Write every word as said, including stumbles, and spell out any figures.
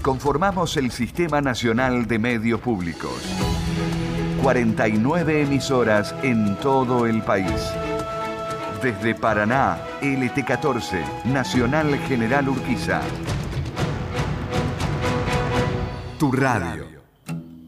conformamos el Sistema Nacional de Medios Públicos. cuarenta y nueve emisoras en todo el país. Desde Paraná, L T catorce, Nacional General Urquiza. Tu radio.